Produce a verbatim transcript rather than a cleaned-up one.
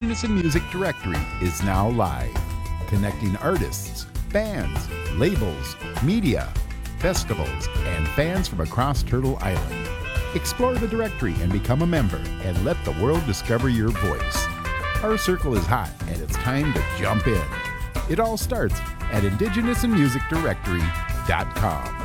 Indigenous in Music directory is now live, connecting artists, bands, labels, media, festivals, and fans from across Turtle Island. Explore the directory and become a member, and let the world discover your voice. Our circle is hot, and it's time to jump in. It all starts at indigenous in music directory dot com.